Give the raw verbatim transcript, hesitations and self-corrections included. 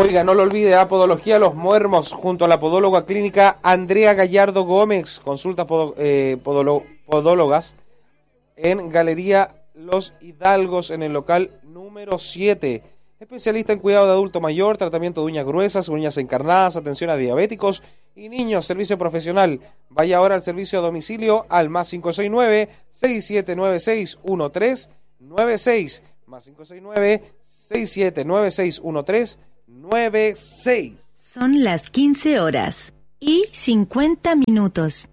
Oiga, no lo olvide, a Podología Los Muermos, junto a la podóloga clínica Andrea Gallardo Gómez. Consultas podo, eh, podolo, podólogas en Galería Los Hidalgos, en el local número siete. Especialista en cuidado de adulto mayor, tratamiento de uñas gruesas, uñas encarnadas, atención a diabéticos y niños, servicio profesional. Vaya ahora al servicio a domicilio al más cinco seis nueve, seis siete nueve seis, uno tres nueve seis, más cinco seis nueve, seis siete nueve seis, uno tres nueve seis. Son las quince horas y cincuenta minutos.